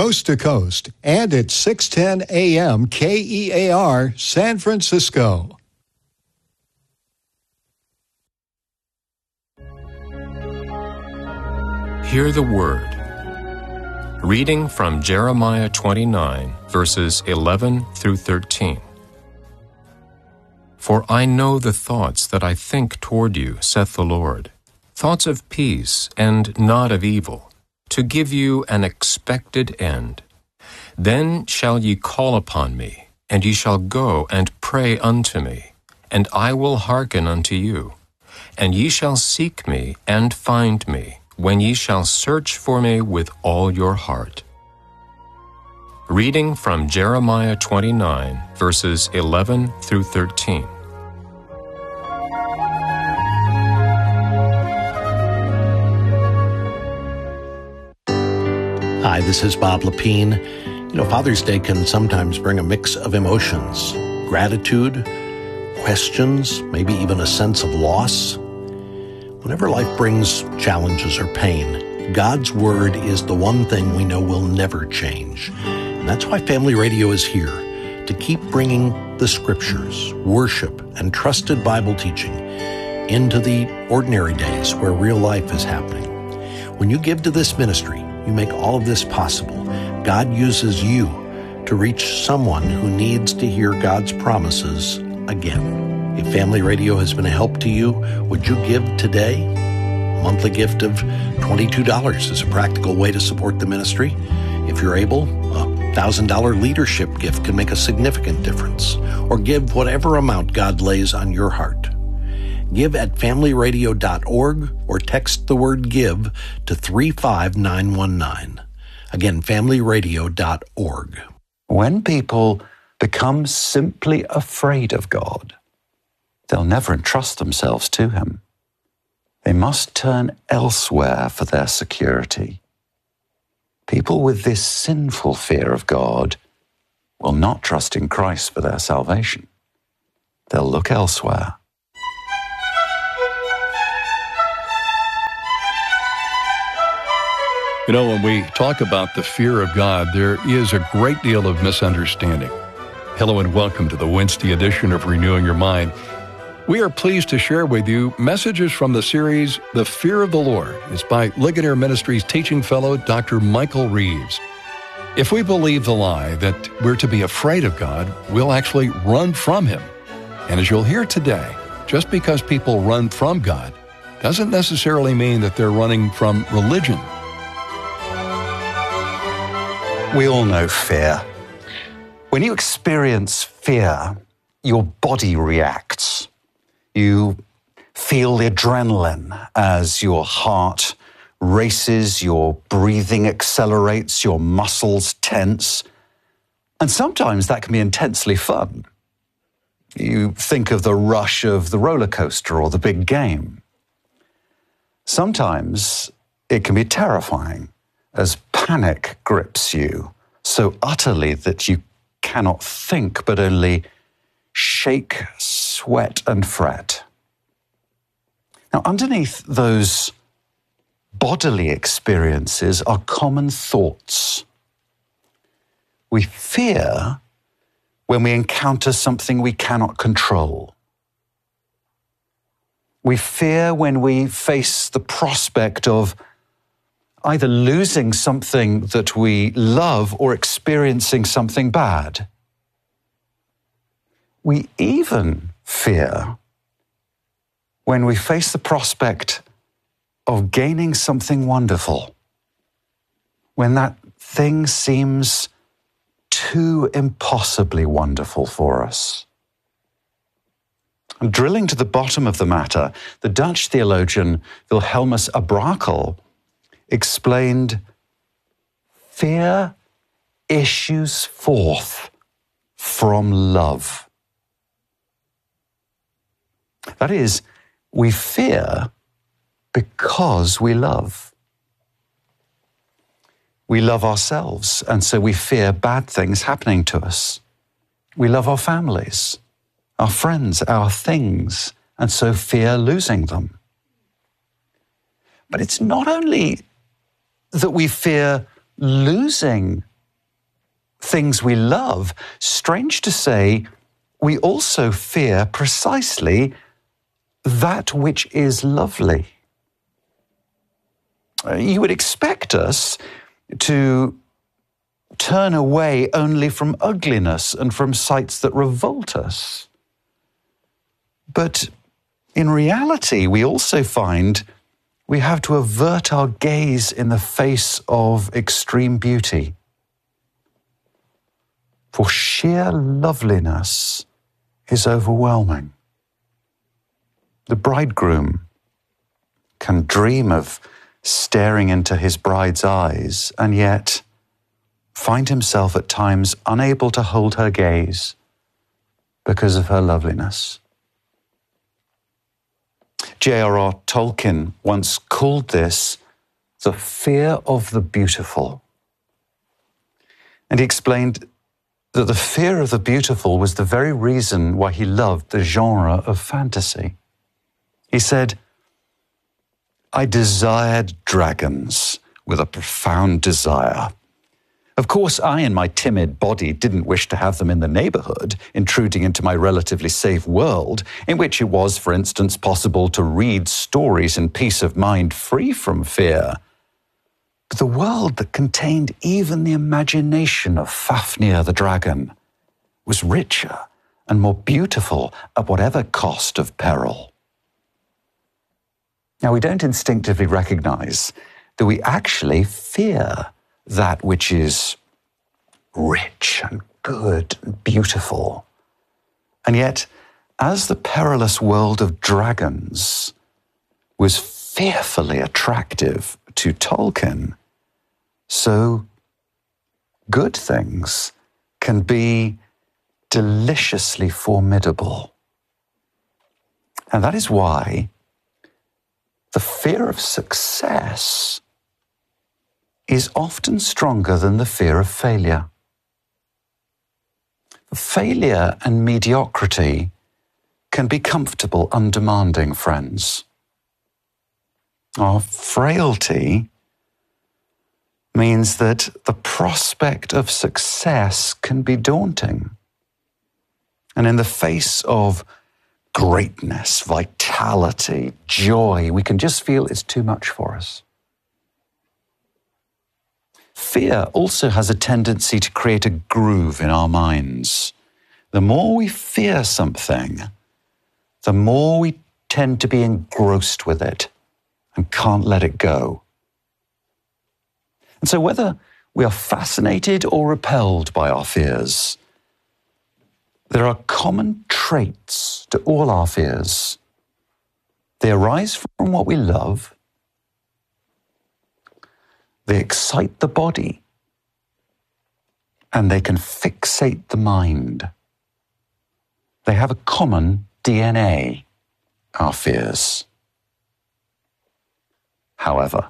coast to coast, and at 610 AM KEAR, San Francisco. Hear the word. Reading from Jeremiah 29, verses 11 through 13. For I know the thoughts that I think toward you, saith the Lord, thoughts of peace and not of evil, to give you an expected end. Then shall ye call upon me, and ye shall go and pray unto me, and I will hearken unto you. And ye shall seek me and find me, when ye shall search for me with all your heart. Reading from Jeremiah 29, verses 11 through 13. Hi, this is Bob Lepine. Father's Day can sometimes bring a mix of emotions, gratitude, questions, maybe even a sense of loss. Whenever life brings challenges or pain, God's Word is the one thing we know will never change. And that's why Family Radio is here, to keep bringing the Scriptures, worship, and trusted Bible teaching into the ordinary days where real life is happening. When you give to this ministry, you make all of this possible. God uses you to reach someone who needs to hear God's promises again. If Family Radio has been a help to you, would you give today? A monthly gift of $22 is a practical way to support the ministry. If you're able, a $1,000 leadership gift can make a significant difference. Or give whatever amount God lays on your heart. Give at familyradio.org or text the word GIVE to 35919. Again, familyradio.org. When people become simply afraid of God, they'll never entrust themselves to Him. They must turn elsewhere for their security. People with this sinful fear of God will not trust in Christ for their salvation. They'll look elsewhere. When we talk about the fear of God, there is a great deal of misunderstanding. Hello and welcome to the Wednesday edition of Renewing Your Mind. We are pleased to share with you messages from the series, The Fear of the Lord. It's by Ligonier Ministries teaching fellow, Dr. Michael Reeves. If we believe the lie that we're to be afraid of God, we'll actually run from Him. And as you'll hear today, just because people run from God doesn't necessarily mean that they're running from religion. We all know fear. When you experience fear, your body reacts. You feel the adrenaline as your heart races, your breathing accelerates, your muscles tense. And sometimes that can be intensely fun. You think of the rush of the roller coaster or the big game. Sometimes it can be terrifying as panic grips you so utterly that you cannot think but only shake, sweat, and fret. Now, underneath those bodily experiences are common thoughts. We fear when we encounter something we cannot control. We fear when we face the prospect of either losing something that we love or experiencing something bad. We even fear when we face the prospect of gaining something wonderful, when that thing seems too impossibly wonderful for us. And drilling to the bottom of the matter, the Dutch theologian Wilhelmus à Brakel explained, fear issues forth from love. That is, we fear because we love. We love ourselves, and so we fear bad things happening to us. We love our families, our friends, our things, and so fear losing them. But it's not only that we fear losing things we love, strange to say, we also fear precisely that which is lovely. You would expect us to turn away only from ugliness and from sights that revolt us. But in reality, we also find we have to avert our gaze in the face of extreme beauty. For sheer loveliness is overwhelming. The bridegroom can dream of staring into his bride's eyes and yet find himself at times unable to hold her gaze because of her loveliness. J.R.R. Tolkien once called this the fear of the beautiful. And he explained that the fear of the beautiful was the very reason why he loved the genre of fantasy. He said, "I desired dragons with a profound desire. Of course, I in my timid body didn't wish to have them in the neighborhood, intruding into my relatively safe world, in which it was, for instance, possible to read stories in peace of mind free from fear. But the world that contained even the imagination of Fafnir the dragon was richer and more beautiful at whatever cost of peril." Now, we don't instinctively recognize that we actually fear that which is rich and good and beautiful. And yet, as the perilous world of dragons was fearfully attractive to Tolkien, so good things can be deliciously formidable. And that is why the fear of success is often stronger than the fear of failure. Failure and mediocrity can be comfortable, undemanding friends. Our frailty means that the prospect of success can be daunting. And in the face of greatness, vitality, joy, we can just feel it's too much for us. Fear also has a tendency to create a groove in our minds. The more we fear something, the more we tend to be engrossed with it and can't let it go. And so whether we are fascinated or repelled by our fears, there are common traits to all our fears. They arise from what we love. They excite the body, and they can fixate the mind. They have a common DNA, our fears. However,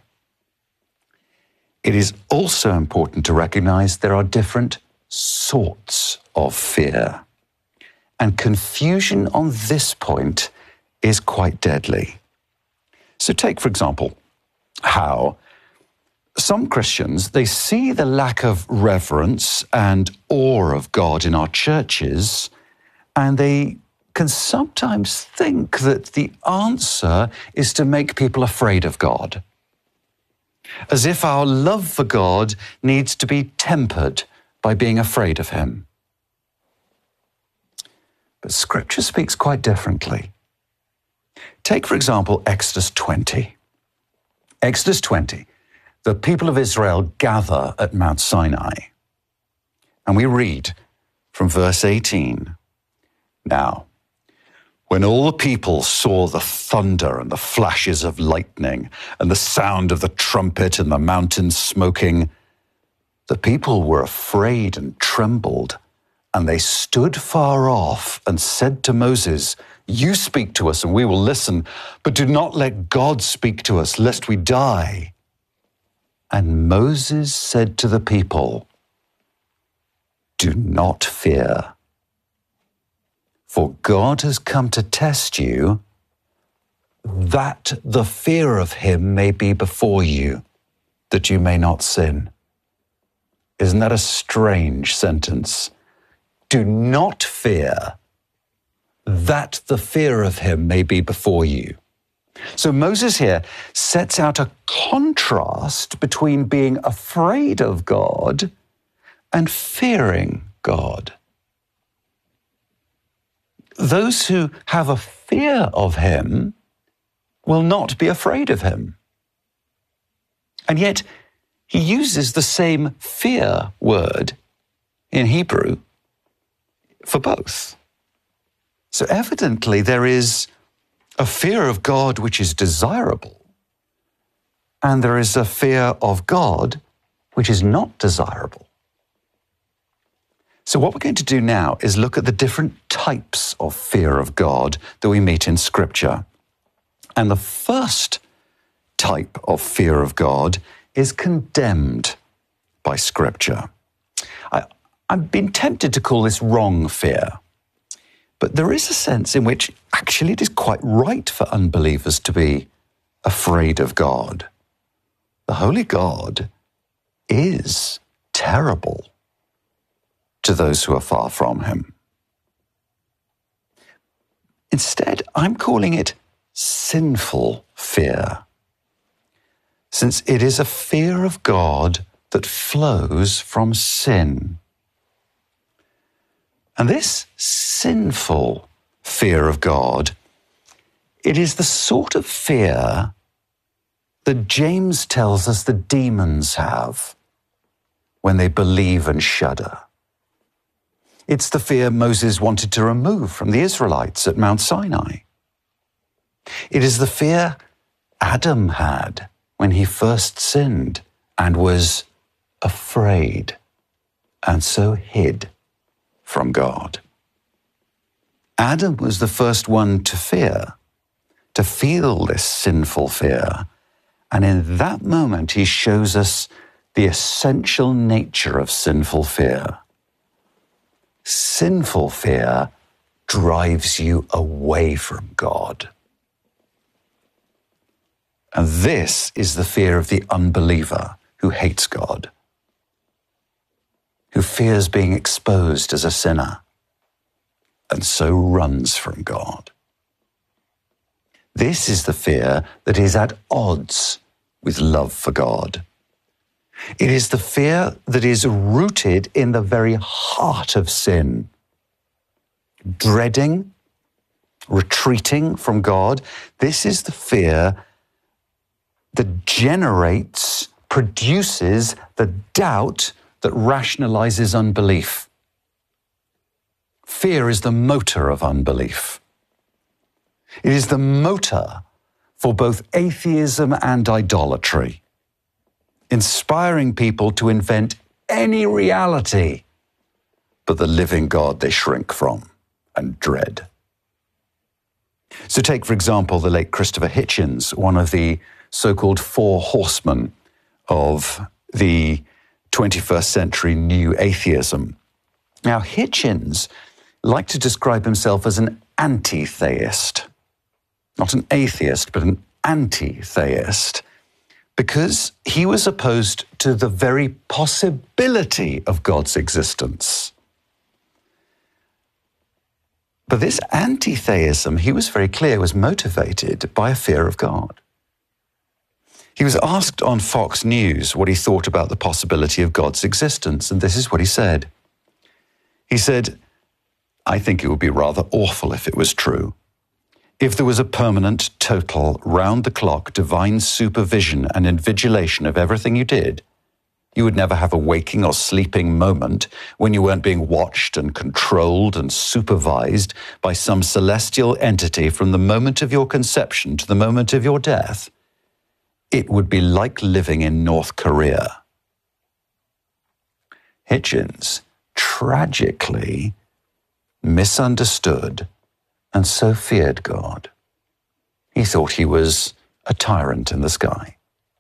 it is also important to recognize there are different sorts of fear, and confusion on this point is quite deadly. So take, for example, how some Christians, they see the lack of reverence and awe of God in our churches, and they can sometimes think that the answer is to make people afraid of God, as if our love for God needs to be tempered by being afraid of him. But Scripture speaks quite differently. Take, for example, Exodus 20. Exodus 20. The people of Israel gather at Mount Sinai. And we read from verse 18. Now, when all the people saw the thunder and the flashes of lightning and the sound of the trumpet and the mountains smoking, the people were afraid and trembled, and they stood far off and said to Moses, "You speak to us and we will listen, but do not let God speak to us, lest we die." And Moses said to the people, "Do not fear, for God has come to test you, that the fear of him may be before you, that you may not sin." Isn't that a strange sentence? Do not fear, that the fear of him may be before you. So Moses here sets out a contrast between being afraid of God and fearing God. Those who have a fear of him will not be afraid of him. And yet, he uses the same fear word in Hebrew for both. So evidently there is a fear of God which is desirable, and there is a fear of God which is not desirable. So what we're going to do now is look at the different types of fear of God that we meet in Scripture. And the first type of fear of God is condemned by Scripture. I've been tempted to call this wrong fear, but there is a sense in which actually it is quite right for unbelievers to be afraid of God. The Holy God is terrible to those who are far from him. Instead, I'm calling it sinful fear, since it is a fear of God that flows from sin. And this sinful fear of God, it is the sort of fear that James tells us the demons have when they believe and shudder. It's the fear Moses wanted to remove from the Israelites at Mount Sinai. It is the fear Adam had when he first sinned and was afraid and so hid from God. Adam was the first one to fear, to feel this sinful fear. And in that moment, he shows us the essential nature of sinful fear. Sinful fear drives you away from God. And this is the fear of the unbeliever who hates God, who fears being exposed as a sinner, and so runs from God. This is the fear that is at odds with love for God. It is the fear that is rooted in the very heart of sin. Dreading, retreating from God, this is the fear that produces the doubt that rationalizes unbelief. Fear is the motor of unbelief. It is the motor for both atheism and idolatry, inspiring people to invent any reality but the living God they shrink from and dread. So take, for example, the late Christopher Hitchens, one of the so-called four horsemen of the 21st century new atheism. Now, Hitchens liked to describe himself as an anti-theist, not an atheist, but an anti-theist, because he was opposed to the very possibility of God's existence. But this anti-theism, he was very clear, was motivated by a fear of God. He was asked on Fox News what he thought about the possibility of God's existence, and this is what he said. He said, "I think it would be rather awful if it was true. If there was a permanent, total, round-the-clock divine supervision and invigilation of everything you did, you would never have a waking or sleeping moment when you weren't being watched and controlled and supervised by some celestial entity from the moment of your conception to the moment of your death. It would be like living in North Korea." Hitchens tragically misunderstood and so feared God. He thought he was a tyrant in the sky.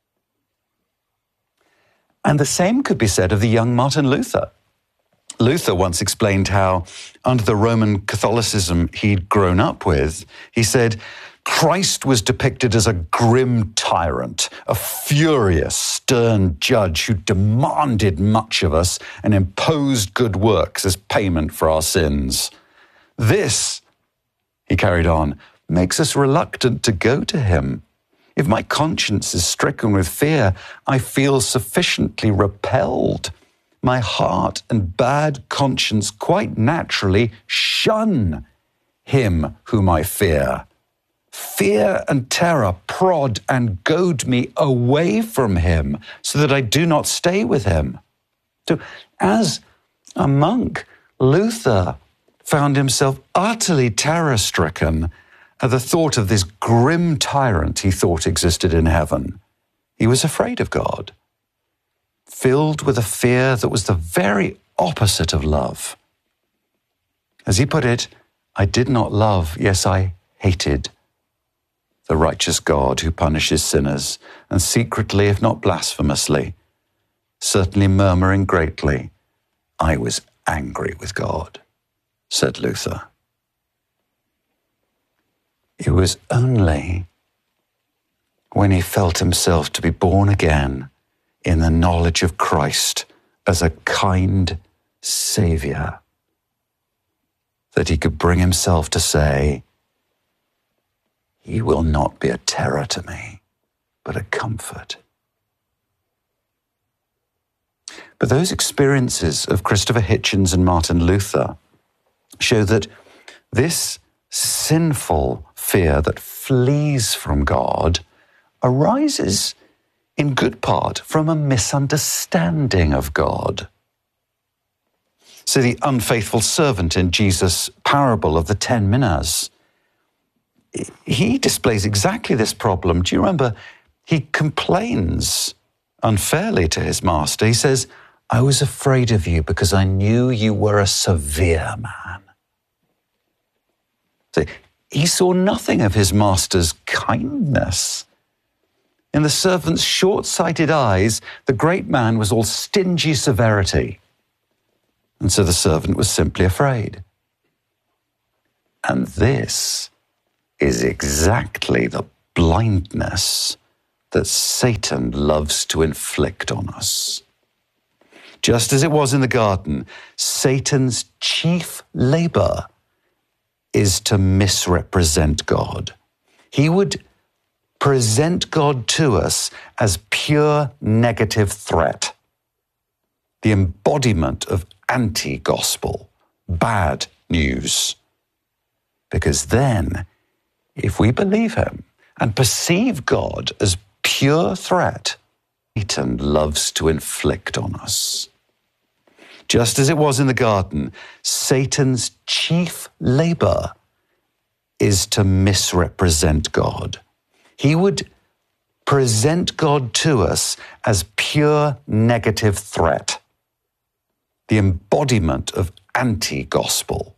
And the same could be said of the young Martin Luther. Luther once explained how, under the Roman Catholicism he'd grown up with, he said, Christ was depicted as a grim tyrant, a furious, stern judge who demanded much of us and imposed good works as payment for our sins. This, he carried on, makes us reluctant to go to him. If my conscience is stricken with fear, I feel sufficiently repelled. My heart and bad conscience quite naturally shun him whom I fear. Fear and terror prod and goad me away from him so that I do not stay with him. So as a monk, Luther found himself utterly terror-stricken at the thought of this grim tyrant he thought existed in heaven. He was afraid of God, filled with a fear that was the very opposite of love. As he put it, I did not love, yes, I hated the righteous God who punishes sinners, and secretly, if not blasphemously, certainly murmuring greatly, I was angry with God, said Luther. It was only when he felt himself to be born again in the knowledge of Christ as a kind Saviour that he could bring himself to say, he will not be a terror to me, but a comfort. But those experiences of Christopher Hitchens and Martin Luther show that this sinful fear that flees from God arises in good part from a misunderstanding of God. So the unfaithful servant in Jesus' parable of the 10 minas, he displays exactly this problem. Do you remember? He complains unfairly to his master. He says, I was afraid of you because I knew you were a severe man. So he saw nothing of his master's kindness. In the servant's short-sighted eyes, the great man was all stingy severity. And so the servant was simply afraid. And this is exactly the blindness that Satan loves to inflict on us. Just as it was in the garden, Satan's chief labor is to misrepresent God. He would present God to us as pure negative threat, the embodiment of anti-gospel, bad news. Because then, if we believe him and perceive God as pure threat, Satan loves to inflict on us. Just as it was in the garden, Satan's chief labor is to misrepresent God. He would present God to us as pure negative threat, the embodiment of anti-gospel,